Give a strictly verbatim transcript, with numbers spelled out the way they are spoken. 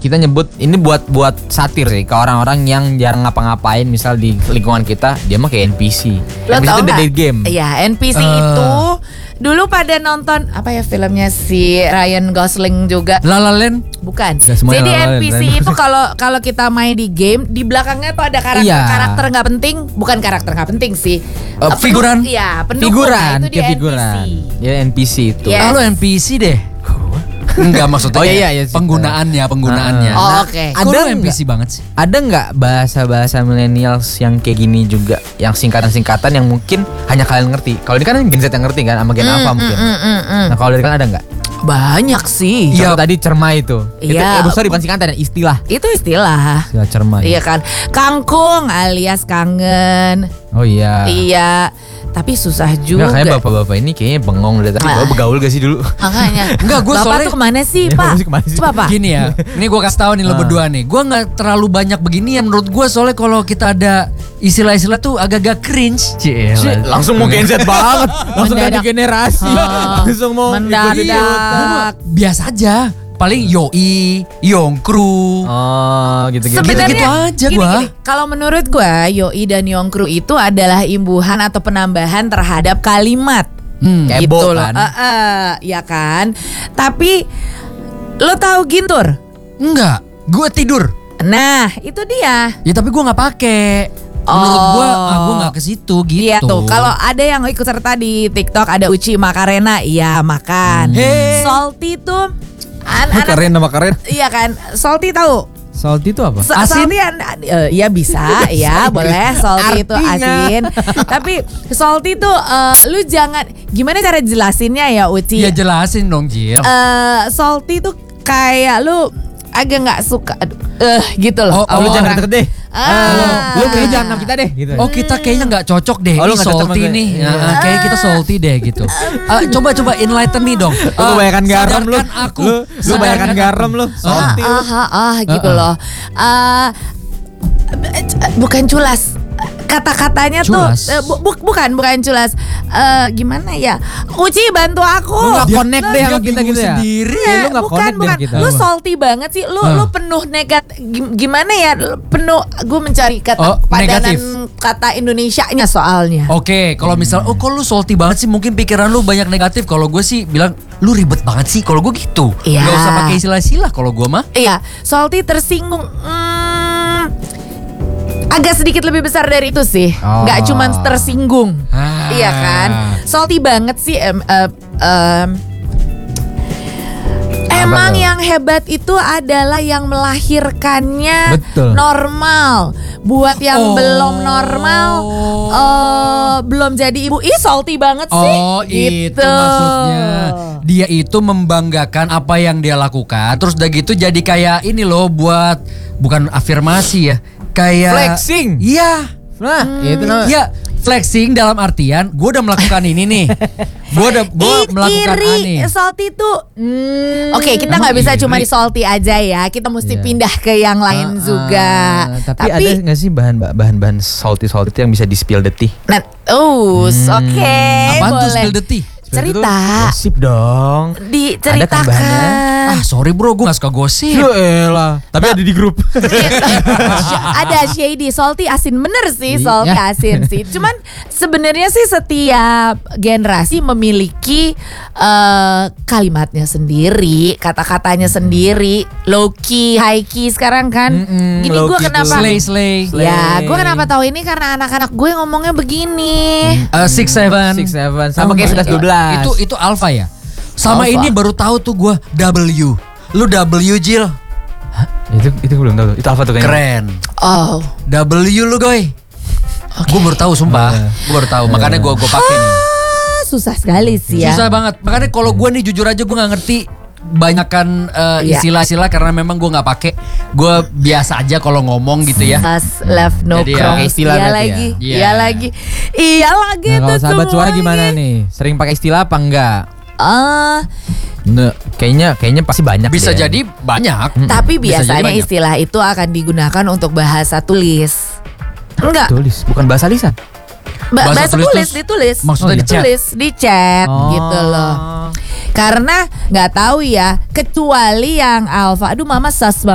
kita nyebut ini buat buat satir sih ke orang-orang yang jarang ngapa-ngapain, misal di lingkungan kita dia mah kayak N P C. Lo N P C tau itu nggak? dari game. Iya, N P C Uh. itu dulu pada nonton apa ya filmnya si Ryan Gosling juga. La La Land. Bukan. Nggak semuanya Jadi La La N Land, P C Ryan itu kalau kalau kita main di game di belakangnya tuh ada karakter Iya. karakter nggak penting, bukan karakter nggak penting sih. Uh, Eh, figuran. pendukung- Iya, pendukung. Figuran, Nah, itu dia kayak N P C. figuran. Ya N P C itu. Yes. Ah, lu N P C deh. Enggak maksudnya Oh, iya, kayak iya, iya. penggunaannya, penggunaannya. Oh, Nah, oke. Kok lu Ada N P C banget sih? Ada nggak bahasa-bahasa millennials yang kayak gini juga, yang singkatan-singkatan yang mungkin hanya kalian ngerti? Kalau ini kan Gen Z yang ngerti kan, sama Gen Alpha mungkin. Mm, mm, mm. Nah kalau dari kalian ada nggak? Banyak sih. Iya Iya. tadi cerma itu. Itu Iya. eh, sorry bukan singkatan, istilah. Itu istilah. Istilah cerma. Iya kan. Kangkung alias kangen. Oh iya. Iya. Tapi susah juga. Nggak, kayak bapak-bapak ini kayaknya bengong dari tadi. Ah. Bapak begaul gak sih dulu? Makanya. Enggak, gua Bapak soalnya- tuh kemana sih, Ya, Pak? Bapak sih kemana sih? Coba, Pak. Gini ya, ini gue kasih tahu nih lo Ah. berdua nih. Gue nggak terlalu banyak beginian menurut gue, soalnya kalau kita ada istilah-istilah tuh agak-agak cringe. Cie, Langsung mau Gen Z banget. Langsung ganti Mendadak. generasi. Ah. Langsung mau Mendadak. ikut-ikutan. Biasa aja. Paling yoi, yongkru. Oh gitu-gitu. Sebenarnya Gitu-gitu aja gini, gua. gini, kalau menurut gua Yoi dan Yongkru itu adalah imbuhan atau penambahan terhadap kalimat. Hmm. Kayak gitu bo, loh. kan? Eh, eh, ya kan? Tapi lo tahu gintur? Enggak, gue tidur. Nah, itu dia. Ya tapi gue nggak pakai. Menurut Oh. gue, ah, gue nggak ke situ gitu. Iya tuh, kalau ada yang ikut serta di TikTok ada Uci Makarena, iya makan. Hey. Salty tuh an- anak- Keren nama keren. Iya kan? Salty tahu? Salty itu apa? S- Asin? Salty an- eh, ya bisa, ya boleh. Salty itu Artinya. asin. Tapi salty tuh eh, lu jangan gimana cara jelasinnya ya Uci? Ya jelasin dong Jil. Eh, salty tuh kayak lu agak nggak suka, aduh, eh gitu loh. Oh, Oh, lu Orang- jangan deket deh. Ah. Lu kayaknya jangan sama kita deh gitu. Oh kita kayaknya nggak cocok deh. Oh, Ini lu nggak cocok salty sama gue. nih. Iya. Nah, kayak kita salty deh gitu. Ah, coba coba enlighten me dong. Lu Ah, kebanyakan garam lu. sadarkan aku. Lu, lu Sadarkan kebanyakan aku. garam lu. ah, Salty. lu. ah, ah, ah, gitu Ah, ah. loh. Ah, bukan culas. Kata-katanya tuh Culas? eh, bu- bu- bukan bukan culas. Eh, gimana ya? Uci bantu aku. Lu nggak Dia- connect deh sama dia kita bingung gitu ya. sendiri. Iya, lu nggak bukan connect deh bukan. sama kita. Lu salty banget sih. Lu Ah. lu penuh negat gim- gimana ya? Lu Penuh gue mencari kata Oh, padanan negatif. kata Indonesianya soalnya. Oke, kalau misal, oh kok lu salty banget sih, mungkin pikiran lu banyak negatif. Kalau gue sih bilang, lu ribet banget sih. Kalau gue gitu, Iya. nggak usah pakai istilah-istilah. Kalau gue mah, Iya, salty tersinggung. Hmm, agak sedikit lebih besar dari itu sih. Oh. Nggak cuman tersinggung. Ah. Iya kan? Salty banget sih. em, em, em. Emang tuh? yang hebat itu adalah yang melahirkannya Betul. normal. Buat yang Oh. belum normal, eh, belum jadi ibu, ih salty banget sih. oh gitu. itu maksudnya. Dia itu membanggakan apa yang dia lakukan. Terus udah gitu jadi kayak ini loh, buat bukan afirmasi ya, kayak Flexing. Iya. Nah, itu namanya. Ya, flexing dalam artian gue udah melakukan ini nih. Gue udah gue I- melakukan iri, ini. salty tuh. hmm, Oke, kita Emang nggak bisa iri? cuma di salty aja ya. Kita mesti Iya. pindah ke yang lain Ah, juga. ah, tapi, ada nggak sih bahan bahan-bahan salty salty itu yang bisa di spill the tea? Nah, oh, oke. Apaan tuh boleh. spill the tea? Cerita. Gosip dong. Diceritakan. Ah sorry bro, gue gak suka gosip. Ya elah. Tapi ada di grup. Ada shady, salty asin bener sih, salty Iya. asin sih. Cuman sebenarnya sih setiap generasi memiliki eh, kalimatnya sendiri, kata-katanya sendiri, low key, high key sekarang kan. Mm-mm, Gini low gue key kenapa? tuh. Slay slay. Ya, gue kenapa tahu ini karena anak-anak gue ngomongnya begini. Uh, six seven. Six seven sama kayak my sebelas dua belas. Itu itu alpha ya. Sama Alpha. ini baru tahu tuh gue W. Lu W Jill. itu itu gue belum tahu. Itu apa tuh kayaknya? Keren. Oh, W lu goy. Gue baru tahu sumpah. Iya. Gue baru taw. Makanya gue gue pakai nih. ah, susah sekali sih ya. Susah banget. Makanya kalau gue nih jujur aja gue nggak ngerti banyakan uh, Iya. istilah-istilah karena memang gue nggak pakai. Gue biasa aja kalau ngomong gitu ya. Last left no Jadi ya, cross. pakai istilah Iya berarti lagi, ya? iya Iya. lagi, iya lagi Nah, tuh kalau sahabat suara semuanya. gimana nih? Sering pakai istilah apa enggak? Ah, Nah, kayaknya kayaknya pasti banyak Bisa deh. jadi banyak. tapi Bisa jadi biasanya banyak. istilah itu akan digunakan untuk bahasa tulis. Enggak, tulis, bukan bahasa lisan. ba- bahasa bahasa, tulis tulis, tuh ditulis, maksudnya di chat? ditulis, di chat Oh. gitu loh. Karena nggak tahu ya, kecuali yang alpha. Aduh, mama sas banget.